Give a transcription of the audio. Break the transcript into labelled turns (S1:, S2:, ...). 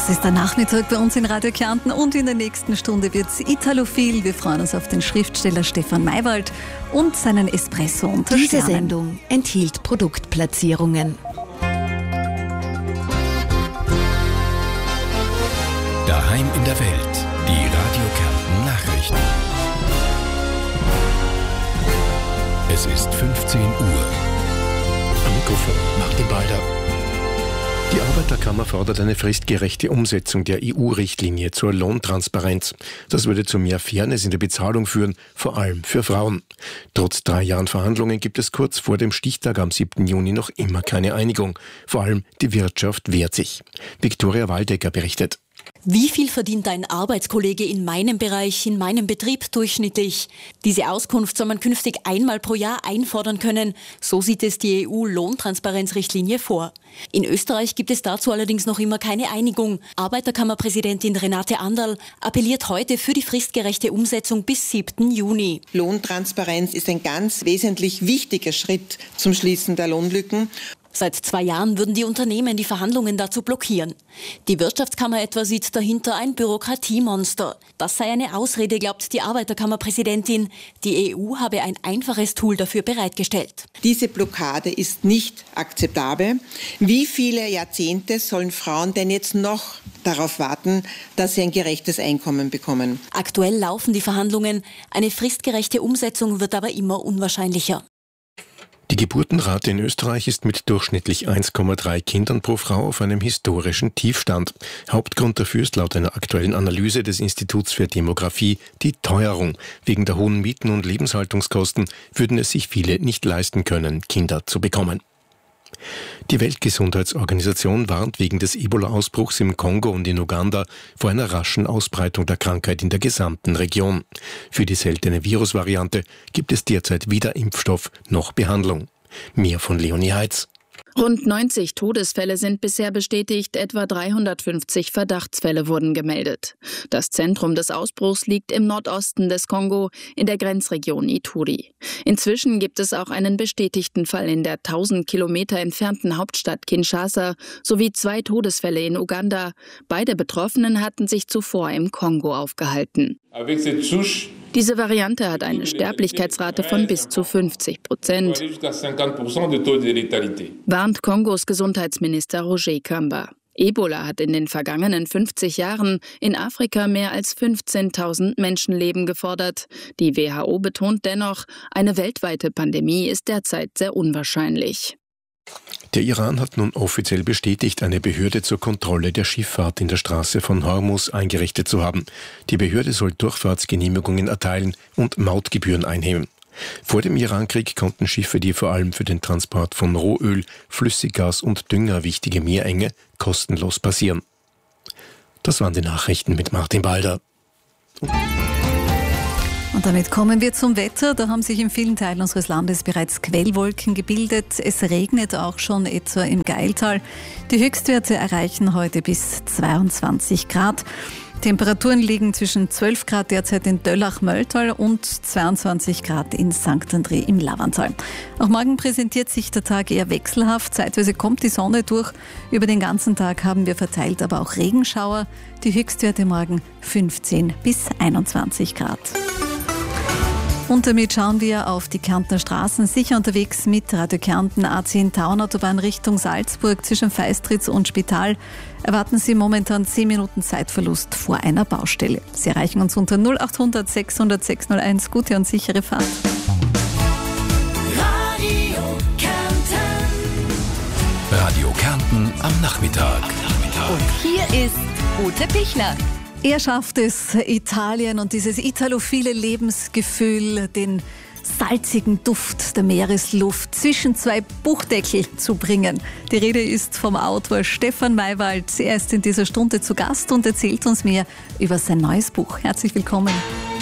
S1: Das ist der Nachmittag bei uns in Radio Kärnten und in der nächsten Stunde wird es italophil. Wir freuen uns auf den Schriftsteller Stefan Maywald und seinen Espresso unter
S2: Diese
S1: Sternen.
S2: Sendung enthielt Produktplatzierungen.
S3: Daheim in der Welt, die Radio Kärnten Nachrichten. Es ist 15 Uhr.
S4: Am Mikrofon Martin Balder. Die Arbeiterkammer fordert eine fristgerechte Umsetzung der EU-Richtlinie zur Lohntransparenz. Das würde zu mehr Fairness in der Bezahlung führen, vor allem für Frauen. Trotz 3 Jahren Verhandlungen gibt es kurz vor dem Stichtag am 7. Juni noch immer keine Einigung. Vor allem die Wirtschaft wehrt sich. Viktoria Waldecker berichtet.
S5: Wie viel verdient ein Arbeitskollege in meinem Bereich, in meinem Betrieb durchschnittlich? Diese Auskunft soll man künftig einmal pro Jahr einfordern können. So sieht es die EU-Lohntransparenzrichtlinie vor. In Österreich gibt es dazu allerdings noch immer keine Einigung. Arbeiterkammerpräsidentin Renate Anderl appelliert heute für die fristgerechte Umsetzung bis 7. Juni.
S6: Lohntransparenz ist ein ganz wesentlich wichtiger Schritt zum Schließen der Lohnlücken.
S5: Seit 2 Jahren würden die Unternehmen die Verhandlungen dazu blockieren. Die Wirtschaftskammer etwa sieht dahinter ein Bürokratiemonster. Das sei eine Ausrede, glaubt die Arbeiterkammerpräsidentin. Die EU habe ein einfaches Tool dafür bereitgestellt.
S6: Diese Blockade ist nicht akzeptabel. Wie viele Jahrzehnte sollen Frauen denn jetzt noch darauf warten, dass sie ein gerechtes Einkommen bekommen?
S5: Aktuell laufen die Verhandlungen. Eine fristgerechte Umsetzung wird aber immer unwahrscheinlicher.
S4: Die Geburtenrate in Österreich ist mit durchschnittlich 1,3 Kindern pro Frau auf einem historischen Tiefstand. Hauptgrund dafür ist laut einer aktuellen Analyse des Instituts für Demografie die Teuerung. Wegen der hohen Mieten und Lebenshaltungskosten würden es sich viele nicht leisten können, Kinder zu bekommen. Die Weltgesundheitsorganisation warnt wegen des Ebola-Ausbruchs im Kongo und in Uganda vor einer raschen Ausbreitung der Krankheit in der gesamten Region. Für die seltene Virusvariante gibt es derzeit weder Impfstoff noch Behandlung. Mehr von Leonie Heitz.
S7: Rund 90 Todesfälle sind bisher bestätigt, etwa 350 Verdachtsfälle wurden gemeldet. Das Zentrum des Ausbruchs liegt im Nordosten des Kongo, in der Grenzregion Ituri. Inzwischen gibt es auch einen bestätigten Fall in der 1000 Kilometer entfernten Hauptstadt Kinshasa sowie 2 Todesfälle in Uganda. Beide Betroffenen hatten sich zuvor im Kongo aufgehalten. Diese Variante hat eine Sterblichkeitsrate von bis zu 50%, warnt Kongos Gesundheitsminister Roger Kamba. Ebola hat in den vergangenen 50 Jahren in Afrika mehr als 15.000 Menschenleben gefordert. Die WHO betont dennoch, eine weltweite Pandemie ist derzeit sehr unwahrscheinlich.
S4: Der Iran hat nun offiziell bestätigt, eine Behörde zur Kontrolle der Schifffahrt in der Straße von Hormuz eingerichtet zu haben. Die Behörde soll Durchfahrtsgenehmigungen erteilen und Mautgebühren einnehmen. Vor dem Irankrieg konnten Schiffe, die vor allem für den Transport von Rohöl, Flüssiggas und Dünger wichtige Meerenge, kostenlos passieren. Das waren die Nachrichten mit Martin Balder.
S1: Und damit kommen wir zum Wetter. Da haben sich in vielen Teilen unseres Landes bereits Quellwolken gebildet. Es regnet auch schon etwa im Gailtal. Die Höchstwerte erreichen heute bis 22 Grad. Temperaturen liegen zwischen 12 Grad derzeit in Döllach-Mölltal und 22 Grad in St. André im Lavantal. Auch morgen präsentiert sich der Tag eher wechselhaft. Zeitweise kommt die Sonne durch. Über den ganzen Tag haben wir verteilt aber auch Regenschauer. Die Höchstwerte morgen 15 bis 21 Grad. Und damit schauen wir auf die Kärntner Straßen. Sicher unterwegs mit Radio Kärnten, A10 Tauernautobahn Richtung Salzburg zwischen Feistritz und Spital. Erwarten Sie momentan 10 Minuten Zeitverlust vor einer Baustelle. Sie erreichen uns unter 0800 600 601. Gute und sichere Fahrt.
S3: Radio Kärnten am Nachmittag.
S2: Und hier ist Ute Pichler.
S1: Er schafft es, Italien und dieses italophile Lebensgefühl, den salzigen Duft der Meeresluft zwischen 2 Buchdeckel zu bringen. Die Rede ist vom Autor Stefan Maywald. Er ist in dieser Stunde zu Gast und erzählt uns mehr über sein neues Buch. Herzlich willkommen.